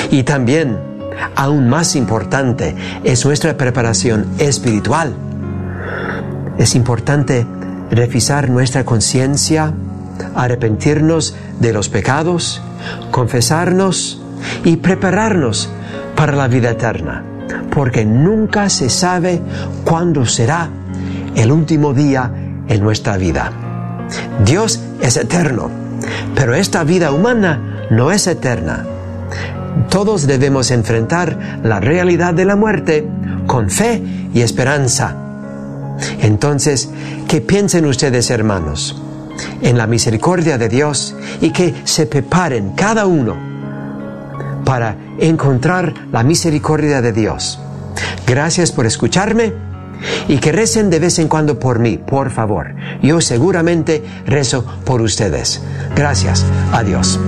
Y también, aún más importante, es nuestra preparación espiritual. Es importante revisar nuestra conciencia, arrepentirnos de los pecados, confesarnos y prepararnos para la vida eterna, porque nunca se sabe cuándo será el último día en nuestra vida. Dios es eterno, pero esta vida humana no es eterna. Todos debemos enfrentar la realidad de la muerte con fe y esperanza. Entonces, ¿qué piensen ustedes, hermanos, en la misericordia de Dios, y que se preparen cada uno para encontrar la misericordia de Dios? Gracias por escucharme, y que recen de vez en cuando por mí, por favor. Yo seguramente rezo por ustedes. Gracias. Adiós.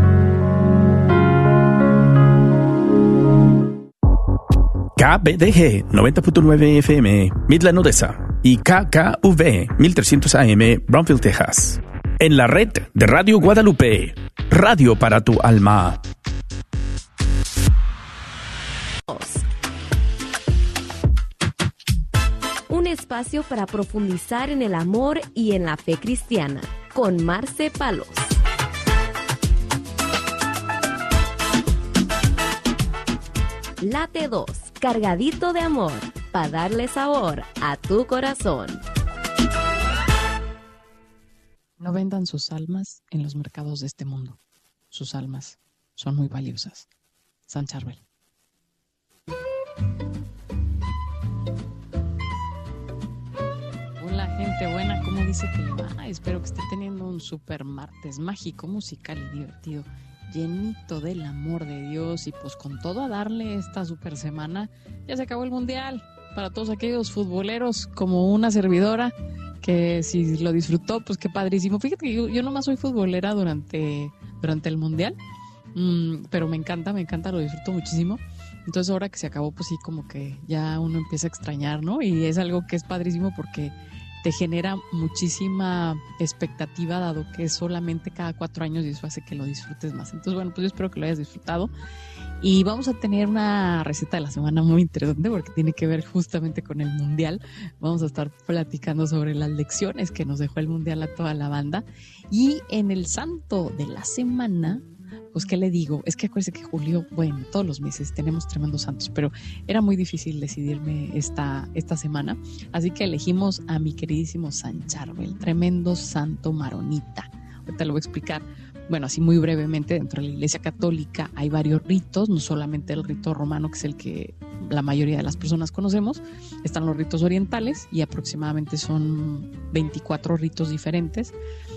KBDG 90.9 FM, Midland, Odessa, y KKV 1300 AM, Brownsville, Texas. En la red de Radio Guadalupe, radio para tu alma. Un espacio para profundizar en el amor y en la fe cristiana, con Marce Palos. Late 2, cargadito de amor, para darle sabor a tu corazón. No vendan sus almas en los mercados de este mundo. Sus almas son muy valiosas. San Charbel. Hola, gente buena, ¿cómo dice que le va? Espero que esté teniendo un super martes mágico, musical y divertido, llenito del amor de Dios, y pues con todo a darle esta super semana. Ya se acabó el mundial. Para todos aquellos futboleros como una servidora, que si lo disfrutó, pues qué padrísimo. Fíjate que yo nomás soy futbolera durante el mundial, pero me encanta, lo disfruto muchísimo. Entonces ahora que se acabó, pues sí, como que ya uno empieza a extrañar, ¿no? Y es algo que es padrísimo porque te genera muchísima expectativa, dado que es solamente cada 4 años, y eso hace que lo disfrutes más. Entonces, bueno, pues yo espero que lo hayas disfrutado. Y vamos a tener una receta de la semana muy interesante porque tiene que ver justamente con el mundial. Vamos a estar platicando sobre las lecciones que nos dejó el mundial a toda la banda. Y en el santo de la semana, pues qué le digo, es que acuérdense que julio, bueno, todos los meses tenemos tremendos santos, pero era muy difícil decidirme esta semana, así que elegimos a mi queridísimo San Charbel, tremendo santo maronita. Ahorita lo voy a explicar. Bueno, así muy brevemente. Dentro de la Iglesia Católica hay varios ritos, no solamente el rito romano, que es el que la mayoría de las personas conocemos. Están los ritos orientales, y aproximadamente son 24 ritos diferentes.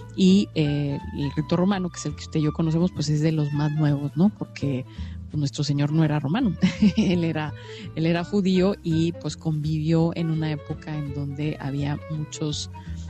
Y el rito romano, que es el que usted y yo conocemos, pues es de los más nuevos, ¿no? Porque pues, nuestro Señor no era romano, él era judío, y pues convivió en una época en donde había muchos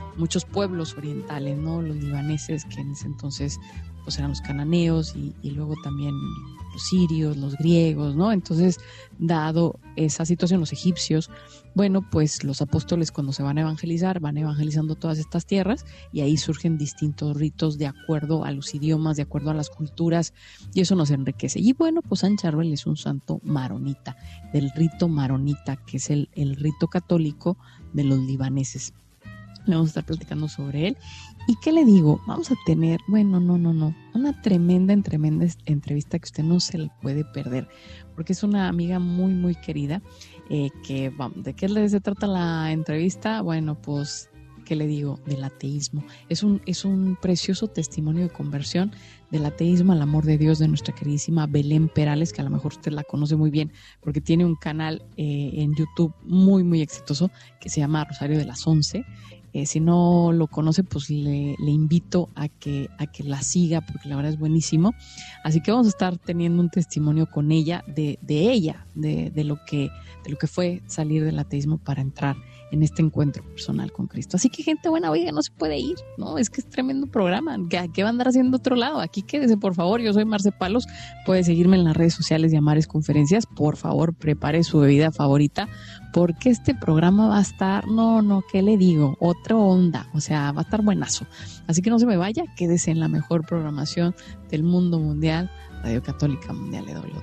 pueblos orientales, ¿no? Los libaneses, que en ese entonces pues eran los cananeos, y luego también los sirios, los griegos, ¿no? Entonces, dado esa situación, los egipcios, bueno, pues los apóstoles, cuando se van a evangelizar, van evangelizando todas estas tierras, y ahí surgen distintos ritos de acuerdo a los idiomas, de acuerdo a las culturas, y eso nos enriquece. Y bueno, pues San Charbel es un santo maronita, del rito maronita, que es el rito católico de los libaneses. Le vamos a estar platicando sobre él. ¿Y qué le digo? Vamos a tener, bueno, una tremenda entrevista que usted no se la puede perder, porque es una amiga muy, muy querida. ¿De qué se trata la entrevista? Bueno, pues, ¿qué le digo? Del ateísmo. Es un precioso testimonio de conversión del ateísmo al amor de Dios, de nuestra queridísima Belén Perales, que a lo mejor usted la conoce muy bien, porque tiene un canal en YouTube muy, muy exitoso que se llama Rosario de las 11. Si no lo conoce, pues le invito a que la siga, porque la verdad es buenísimo. Así que vamos a estar teniendo un testimonio con ella, de lo que fue salir del ateísmo para entrar en este encuentro personal con Cristo. Así que, gente buena, oiga, no se puede ir, ¿no? Es que es tremendo programa. ¿Qué va a andar haciendo otro lado? Aquí quédese, por favor. Yo soy Marce Palos. Puede seguirme en las redes sociales de Amares Conferencias. Por favor, prepare su bebida favorita, porque este programa va a estar, ¿qué le digo? Otra onda, o sea, va a estar buenazo. Así que no se me vaya, quédese en la mejor programación del mundo mundial, Radio Católica Mundial EW.